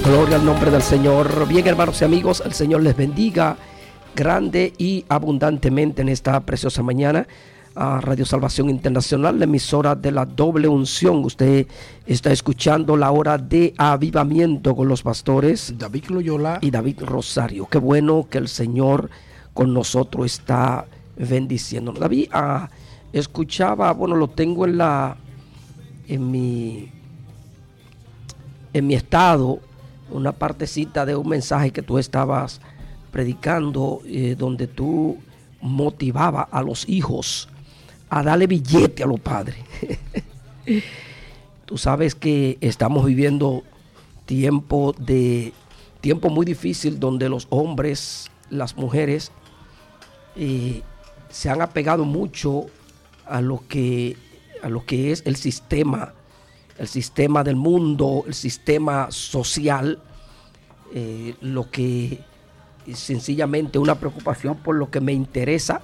Gloria al nombre del Señor. Bien, hermanos y amigos, el Señor les bendiga grande y abundantemente en esta preciosa mañana. A Radio Salvación Internacional, la emisora de la doble unción. Usted está escuchando la hora de avivamiento con los pastores David Loyola y David Rosario. Qué bueno que el Señor con nosotros está bendiciendo. David escuchaba, bueno, lo tengo en mi estado, una partecita de un mensaje que tú estabas predicando, donde tú motivabas a los hijos a darle billete a los padres. Tú sabes que estamos viviendo tiempo muy difícil, donde los hombres, las mujeres, se han apegado mucho a lo que es el sistema del mundo, el sistema social, lo que sencillamente una preocupación por lo que me interesa,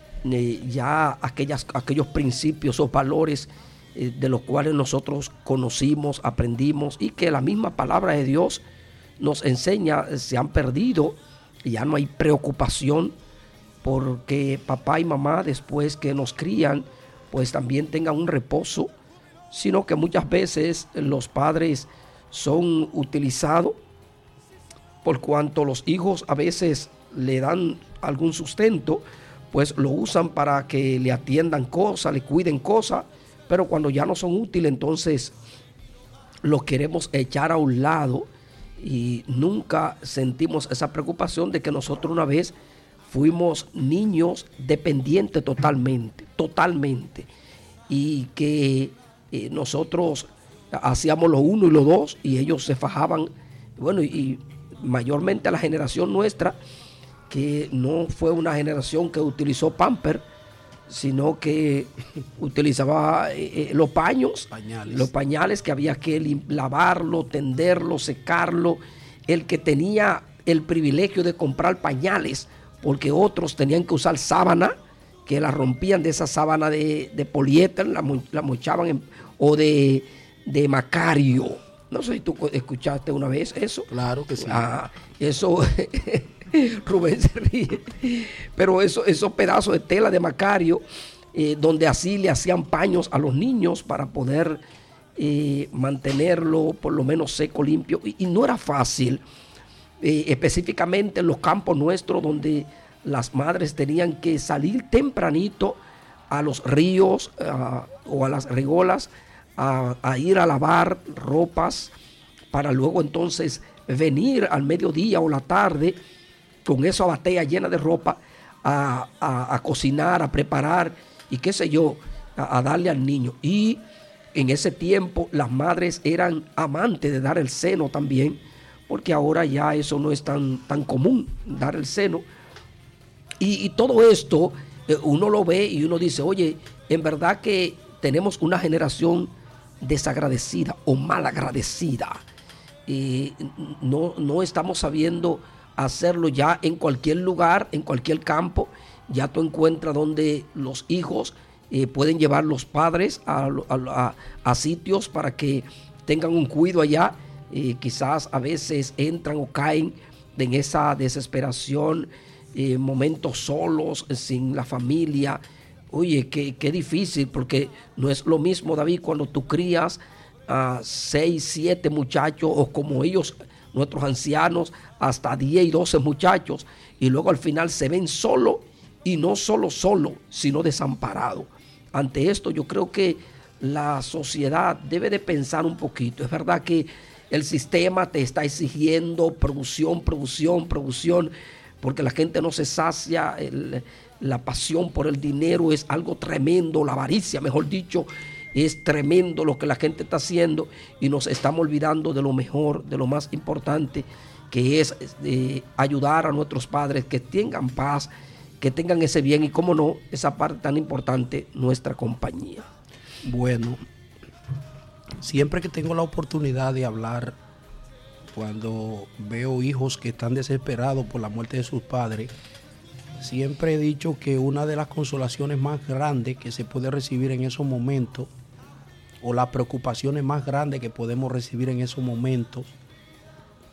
ya aquellos principios o valores de los cuales nosotros conocimos, aprendimos y que la misma palabra de Dios nos enseña, se han perdido y ya no hay preocupación porque papá y mamá, después que nos crían, pues también tengan un reposo, sino que muchas veces los padres son utilizados por cuanto los hijos a veces le dan algún sustento, pues lo usan para que le atiendan cosas, le cuiden cosas, pero cuando ya no son útiles, entonces los queremos echar a un lado y nunca sentimos esa preocupación de que nosotros una vez fuimos niños dependientes totalmente, y que nosotros hacíamos lo uno y lo dos y ellos se fajaban. Bueno, y mayormente la generación nuestra, que no fue una generación que utilizó pamper, sino que utilizaba los pañales que había que lavarlo, tenderlo, secarlo. El que tenía el privilegio de comprar pañales, porque otros tenían que usar sábana, que la rompían de esa sábana de poliéster, la mochaban o de macario. No sé si tú escuchaste una vez eso. Claro que sí. Eso, Rubén se ríe. Pero esos pedazos de tela de macario, donde así le hacían paños a los niños para poder mantenerlo por lo menos seco, limpio. Y no era fácil, específicamente en los campos nuestros, donde las madres tenían que salir tempranito a los ríos o a las rigolas a ir a lavar ropas, para luego entonces venir al mediodía o la tarde con esa batea llena de ropa a cocinar, a preparar y qué sé yo, a darle al niño. Y en ese tiempo las madres eran amantes de dar el seno también, porque ahora ya eso no es tan común, dar el seno. Y todo esto uno lo ve y uno dice, oye, en verdad que tenemos una generación desagradecida o malagradecida. No estamos sabiendo hacerlo ya en cualquier lugar, en cualquier campo. Ya tú encuentras donde los hijos pueden llevar los padres a sitios para que tengan un cuidado allá. Quizás a veces entran o caen en esa desesperación, momentos solos, sin la familia. Oye, qué difícil, porque no es lo mismo, David, cuando tú crías a 6, 7 muchachos, o como ellos, nuestros ancianos, hasta 10 y 12 muchachos, y luego al final se ven solo, y no solo, sino desamparado. Ante esto yo creo que la sociedad debe de pensar un poquito. Es verdad que el sistema te está exigiendo producción, porque la gente no se sacia. La pasión por el dinero es algo tremendo, la avaricia, mejor dicho, es tremendo lo que la gente está haciendo, y nos estamos olvidando de lo mejor, de lo más importante, que es ayudar a nuestros padres que tengan paz, que tengan ese bien y, cómo no, esa parte tan importante, nuestra compañía. Bueno, siempre que tengo la oportunidad de hablar, cuando veo hijos que están desesperados por la muerte de sus padres, siempre he dicho que una de las consolaciones más grandes que se puede recibir en esos momentos, o las preocupaciones más grandes que podemos recibir en esos momentos,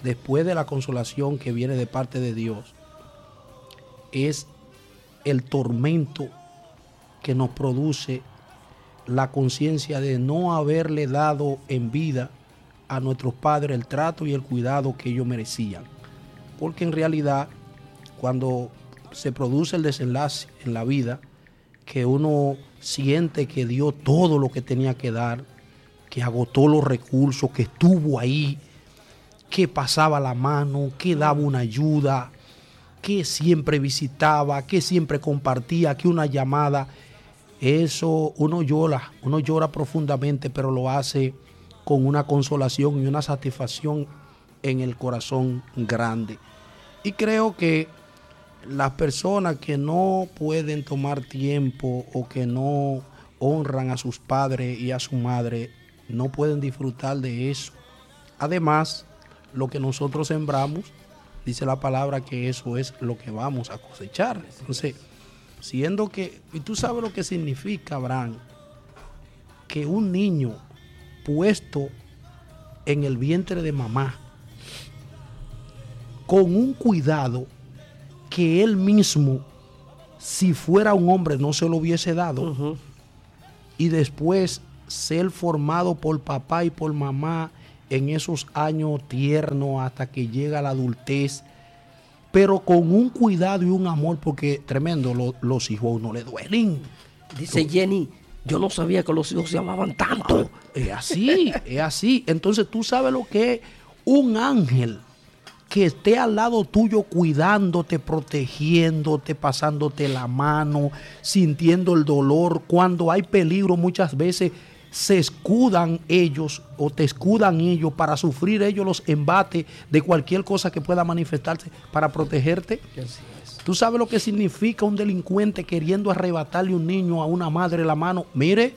después de la consolación que viene de parte de Dios, es el tormento que nos produce la conciencia de no haberle dado en vida a nuestros padres el trato y el cuidado que ellos merecían. Porque en realidad, cuando se produce el desenlace en la vida, que uno siente que dio todo lo que tenía que dar, que agotó los recursos, que estuvo ahí, que pasaba la mano, que daba una ayuda, que siempre visitaba, que siempre compartía, que una llamada, eso uno llora profundamente, pero lo hace con una consolación y una satisfacción en el corazón grande. Y creo que las personas que no pueden tomar tiempo o que no honran a sus padres y a su madre, no pueden disfrutar de eso. Además, lo que nosotros sembramos, dice la palabra que eso es lo que vamos a cosechar. Entonces, siendo que, y tú sabes lo que significa, Abraham, que un niño puesto en el vientre de mamá, con un cuidado que él mismo, si fuera un hombre, no se lo hubiese dado, y después ser formado por papá y por mamá en esos años tiernos hasta que llega la adultez, pero con un cuidado y un amor, porque tremendo, los hijos a uno le duelen. Dice Jenny, yo no sabía que los hijos se amaban tanto. Es así, es así. Entonces tú sabes lo que es un ángel que esté al lado tuyo cuidándote, protegiéndote, pasándote la mano, sintiendo el dolor. Cuando hay peligro, muchas veces se escudan ellos o te escudan ellos para sufrir ellos los embates de cualquier cosa que pueda manifestarse para protegerte. Así es. ¿Tú sabes lo que significa un delincuente queriendo arrebatarle un niño a una madre la mano? Mire,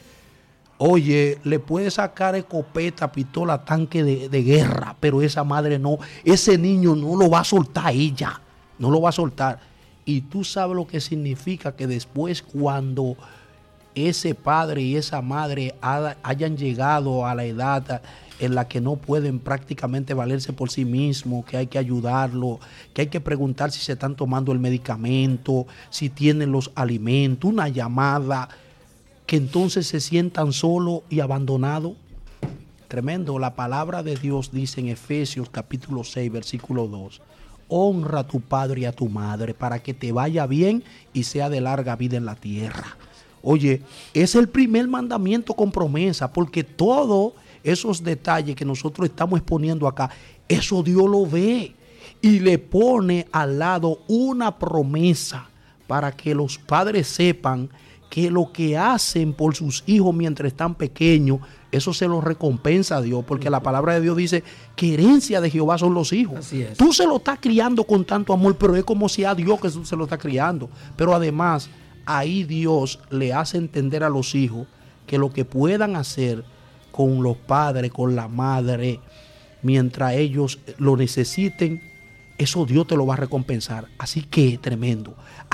oye, le puede sacar escopeta, pistola, tanque de guerra, pero esa madre no, ese niño no lo va a soltar ella, no lo va a soltar. Y tú sabes lo que significa que después cuando ese padre y esa madre hayan llegado a la edad en la que no pueden prácticamente valerse por sí mismos, que hay que ayudarlo, que hay que preguntar si se están tomando el medicamento, si tienen los alimentos, una llamada, que entonces se sientan solos y abandonados. Tremendo. La palabra de Dios dice en Efesios capítulo 6, versículo 2, honra a tu padre y a tu madre para que te vaya bien y sea de larga vida en la tierra. Oye, es el primer mandamiento con promesa, porque todos esos detalles que nosotros estamos exponiendo acá, eso Dios lo ve y le pone al lado una promesa para que los padres sepan que lo que hacen por sus hijos mientras están pequeños, eso se lo recompensa a Dios, porque la palabra de Dios dice que herencia de Jehová son los hijos. Así es. Tú se lo estás criando con tanto amor, pero es como si a Dios que se lo está criando. Pero además, ahí Dios le hace entender a los hijos que lo que puedan hacer con los padres, con la madre, mientras ellos lo necesiten, eso Dios te lo va a recompensar. Así que tremendo,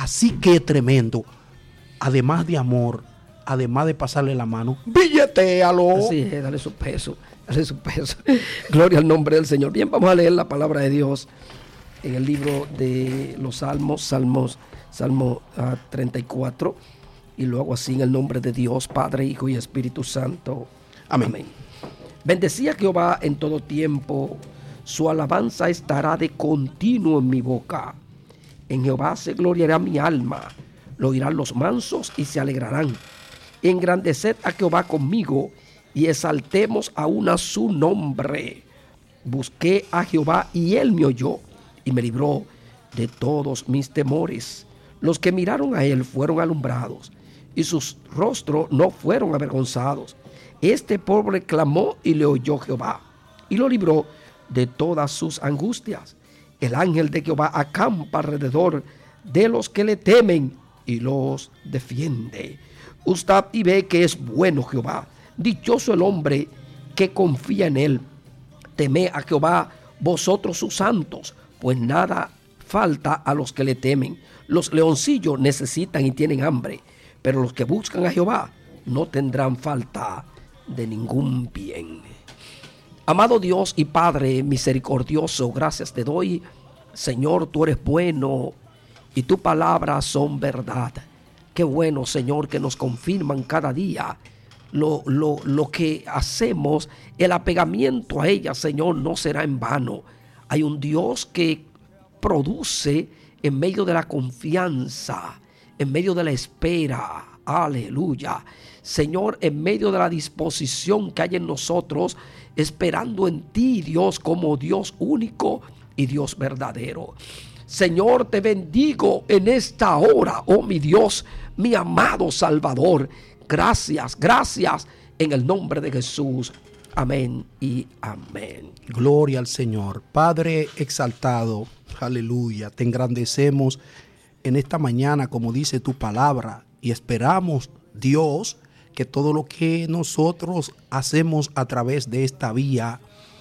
además de amor, además de pasarle la mano, billetéalo. Así es, dale su peso. Gloria al nombre del Señor. Bien, vamos a leer la palabra de Dios en el libro de los Salmo 34, y lo hago así en el nombre de Dios, Padre, Hijo y Espíritu Santo. Amén. Bendecí a Jehová en todo tiempo, su alabanza estará de continuo en mi boca. En Jehová se gloriará mi alma, lo oirán los mansos y se alegrarán. Engrandeced a Jehová conmigo y exaltemos aún a su nombre. Busqué a Jehová y él me oyó y me libró de todos mis temores. Los que miraron a él fueron alumbrados y sus rostros no fueron avergonzados. Este pobre clamó y le oyó Jehová y lo libró de todas sus angustias. El ángel de Jehová acampa alrededor de los que le temen y los defiende. Gustad y ve que es bueno Jehová. Dichoso el hombre que confía en él. Temed a Jehová vosotros sus santos, pues nada falta a los que le temen. Los leoncillos necesitan y tienen hambre, pero los que buscan a Jehová no tendrán falta de ningún bien. Amado Dios y Padre misericordioso, gracias te doy. Señor, tú eres bueno y tus palabras son verdad. Qué bueno, Señor, que nos confirman cada día lo que hacemos. El apegamiento a ella, Señor, no será en vano. Hay un Dios que produce en medio de la confianza, en medio de la espera. Aleluya. Señor, en medio de la disposición que hay en nosotros, esperando en ti, Dios, como Dios único y Dios verdadero. Señor, te bendigo en esta hora, oh mi Dios, mi amado Salvador. Gracias, gracias en el nombre de Jesús. Amén y amén. Gloria al Señor. Padre exaltado, aleluya. Te engrandecemos en esta mañana, como dice tu palabra, y esperamos, Dios, que todo lo que nosotros hacemos a través de esta vía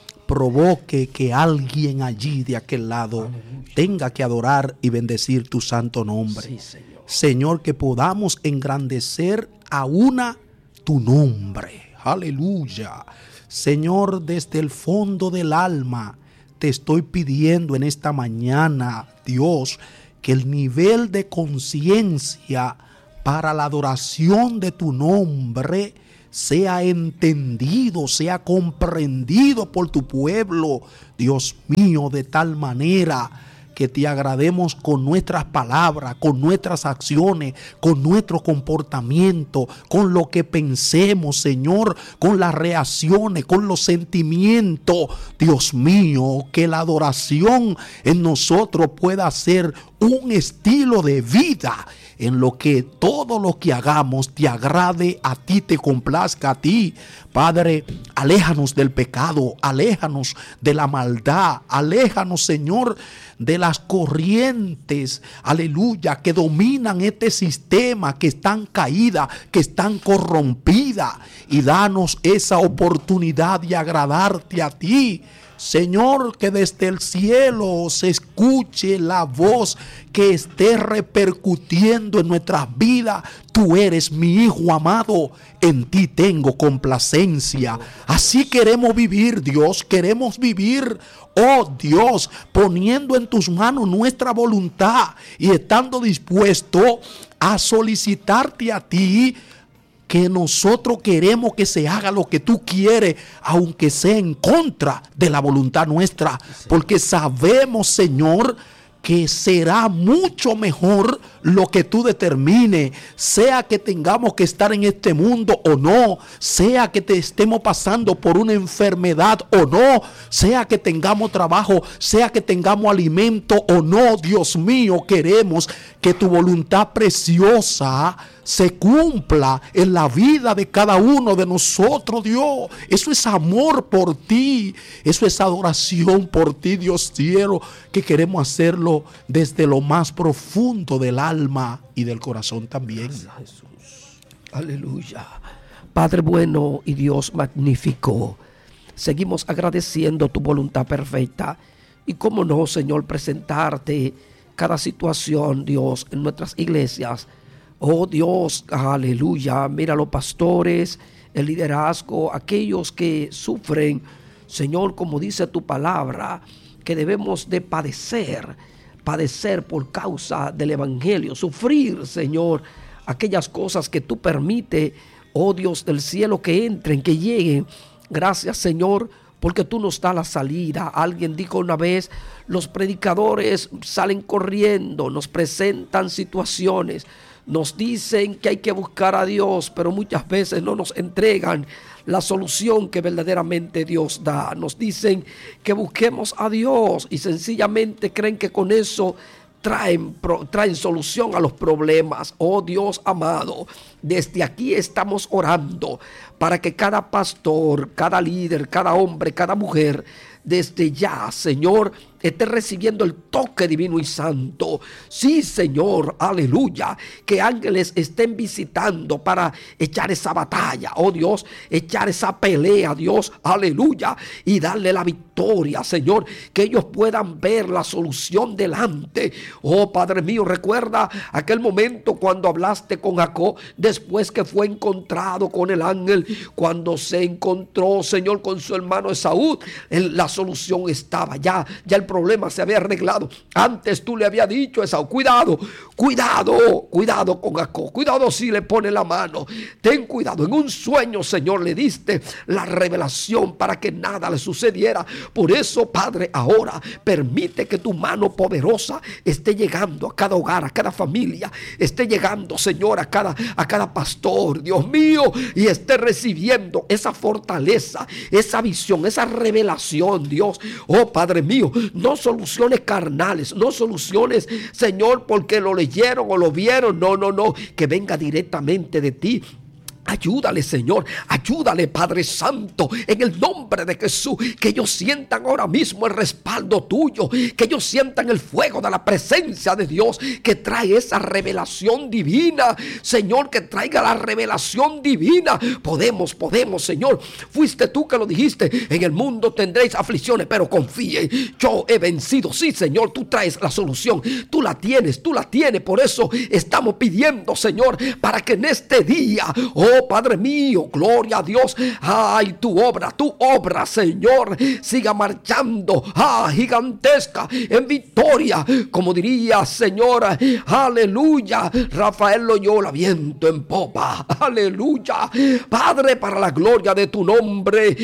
provoque que alguien allí de aquel lado tenga que adorar y bendecir tu santo nombre. Sí, Señor. Señor, que podamos engrandecer a una tu nombre. Aleluya. Señor, desde el fondo del alma te estoy pidiendo en esta mañana, Dios, que el nivel de conciencia para la adoración de tu nombre sea entendido, sea comprendido por tu pueblo, Dios mío, de tal manera que te agrademos con nuestras palabras, con nuestras acciones, con nuestro comportamiento, con lo que pensemos, Señor, con las reacciones, con los sentimientos. Dios mío, que la adoración en nosotros pueda ser un estilo de vida en lo que todo lo que hagamos te agrade a ti, te complazca a ti. Padre, aléjanos del pecado, aléjanos de la maldad, aléjanos, Señor, de las corrientes, aleluya, que dominan este sistema, que están caídas, que están corrompidas, y danos esa oportunidad de agradarte a ti. Señor, que desde el cielo se escuche la voz que esté repercutiendo en nuestras vidas. Tú eres mi Hijo amado, en ti tengo complacencia. Así queremos vivir, Dios, queremos vivir, oh Dios, poniendo en tus manos nuestra voluntad y estando dispuesto a solicitarte a ti, que nosotros queremos que se haga lo que tú quieres, aunque sea en contra de la voluntad nuestra, porque sabemos, Señor, que será mucho mejor lo que tú determines, sea que tengamos que estar en este mundo o no, sea que te estemos pasando por una enfermedad o no, sea que tengamos trabajo, sea que tengamos alimento o no. Dios mío, queremos que tu voluntad preciosa se cumpla en la vida de cada uno de nosotros, Dios. Eso es amor por ti, eso es adoración por ti, Dios cielo, que queremos hacerlo desde lo más profundo del alma y del corazón también. Gracias, Jesús. Aleluya. Padre bueno y Dios magnífico, seguimos agradeciendo tu voluntad perfecta y cómo no, Señor, presentarte cada situación, Dios, en nuestras iglesias. Oh Dios, aleluya, mira los pastores, el liderazgo, aquellos que sufren, Señor, como dice tu palabra, que debemos de padecer por causa del evangelio, sufrir, Señor, aquellas cosas que tú permites, oh Dios del cielo, que entren, que lleguen. Gracias, Señor, porque tú nos das la salida. Alguien dijo una vez, los predicadores salen corriendo, nos presentan situaciones, nos dicen que hay que buscar a Dios, pero muchas veces no nos entregan la solución que verdaderamente Dios da. Nos dicen que busquemos a Dios y sencillamente creen que con eso traen solución a los problemas. Oh Dios amado, desde aquí estamos orando para que cada pastor, cada líder, cada hombre, cada mujer, desde ya, Señor, esté recibiendo el toque divino y santo. Sí, Señor, aleluya. Que ángeles estén visitando para echar esa batalla, oh Dios, echar esa pelea, Dios, aleluya, y darle la victoria, Señor, que ellos puedan ver la solución delante. Oh Padre mío, recuerda aquel momento cuando hablaste con Jacob, después que fue encontrado con el ángel, cuando se encontró, Señor, con su hermano Esaú, la solución estaba ya el problema se había arreglado. Antes tú le habías dicho a Esaú, cuidado con Jacob, cuidado si le pone la mano, ten cuidado. En un sueño, Señor, le diste la revelación para que nada le sucediera. Por eso, Padre, ahora permite que tu mano poderosa esté llegando a cada hogar, a cada familia, esté llegando, Señor, a cada pastor, Dios mío, y esté recibiendo esa fortaleza, esa visión, esa revelación, Dios. Oh Padre mío, no soluciones carnales, no soluciones, Señor, porque lo leyeron o lo vieron, no, que venga directamente de ti. Ayúdale, Señor, ayúdale, Padre Santo, en el nombre de Jesús, que ellos sientan ahora mismo el respaldo tuyo, que ellos sientan el fuego de la presencia de Dios, que trae esa revelación divina, Señor, que traiga la revelación divina. Podemos, Señor, fuiste tú que lo dijiste, en el mundo tendréis aflicciones, pero confíe, yo he vencido. Sí, Señor, tú traes la solución, tú la tienes, por eso estamos pidiendo, Señor, para que en este día, oh Padre mío, gloria a Dios, ay, tu obra, Señor, siga marchando, gigantesca, en victoria, como diría, Señor, aleluya, Rafael Loyola, viento en popa, aleluya, Padre, para la gloria de tu nombre,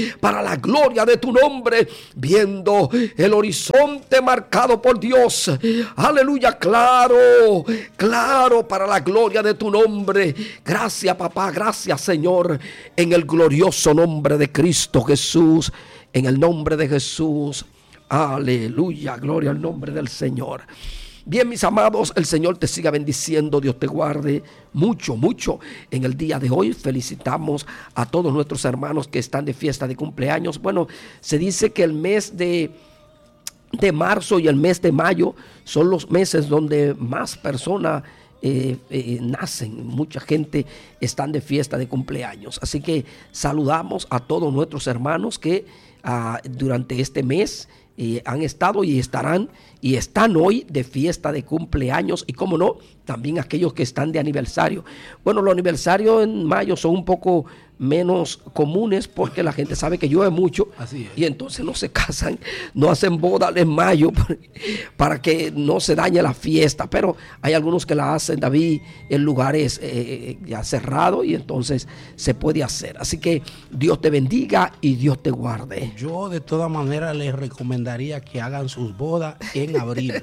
viendo el horizonte marcado por Dios, aleluya, claro, para la gloria de tu nombre. Gracias, papá, gracias, Señor, en el glorioso nombre de Cristo Jesús, en el nombre de Jesús, aleluya, gloria al nombre del Señor. Bien, mis amados, el Señor te siga bendiciendo, Dios te guarde mucho en el día de hoy. Felicitamos a todos nuestros hermanos que están de fiesta de cumpleaños. Bueno, se dice que el mes de marzo y el mes de mayo son los meses donde más personas nacen, mucha gente están de fiesta de cumpleaños. Así que saludamos a todos nuestros hermanos que durante este mes han estado y estarán y están hoy de fiesta de cumpleaños, y como no, también aquellos que están de aniversario. Bueno, los aniversarios en mayo son un poco menos comunes porque la gente sabe que llueve mucho. Así es. Y entonces no se casan, no hacen bodas en mayo para que no se dañe la fiesta, pero hay algunos que la hacen, David, en lugares ya cerrados, y entonces se puede hacer. Así que Dios te bendiga y Dios te guarde. Yo de todas maneras les recomendaría que hagan sus bodas en abril,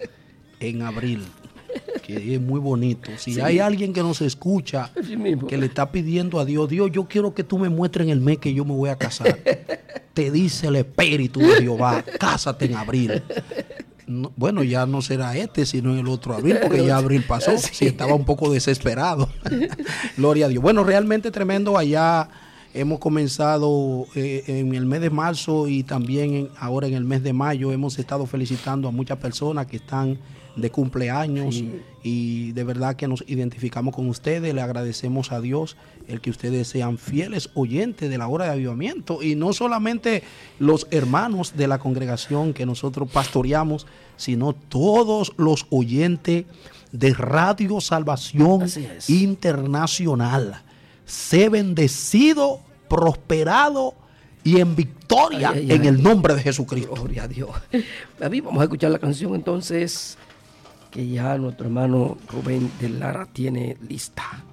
que es muy bonito. Si hay alguien que nos escucha que le está pidiendo a Dios, yo quiero que tú me muestres en el mes que yo me voy a casar, te dice el Espíritu de Jehová, cásate en abril. No, bueno, ya no será sino en el otro abril, porque ya abril pasó. Sí, estaba un poco desesperado. Gloria a Dios. Bueno, realmente tremendo. Allá hemos comenzado en el mes de marzo y también ahora en el mes de mayo. Hemos estado felicitando a muchas personas que están de cumpleaños, sí. Y de verdad que nos identificamos con ustedes. Le agradecemos a Dios el que ustedes sean fieles oyentes de la hora de avivamiento, y no solamente los hermanos de la congregación que nosotros pastoreamos, sino todos los oyentes de Radio Salvación Internacional. Sé bendecido, prosperado y en victoria en el nombre de Jesucristo. Gloria a Dios. David, vamos a escuchar la canción entonces, que ya nuestro hermano Rubén de Lara tiene lista.